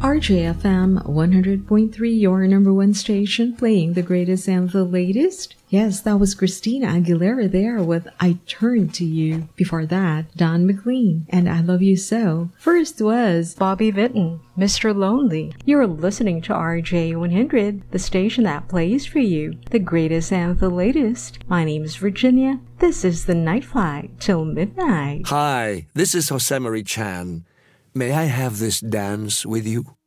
RJFM 100.3, your number one station, playing the greatest and the latest. Yes, that was Christina Aguilera there with I Turn to You. Before that, Don McLean and I Love You So. First was Bobby Vinton, Mr. Lonely. You're listening to RJ100, the station that plays for you the greatest and the latest. My name is Virginia. This is the Night Flight till midnight. Hi, this is Jose Marie Chan. May I have this dance with you?